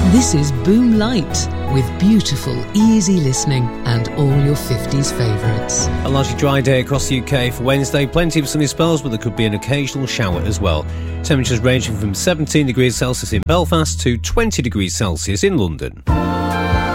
This is Boom Light, with beautiful, easy listening and all your 50s favourites. A largely dry day across the UK for Wednesday. Plenty of sunny spells, but there could be an occasional shower as well. Temperatures ranging from 17 degrees Celsius in Belfast to 20 degrees Celsius in London.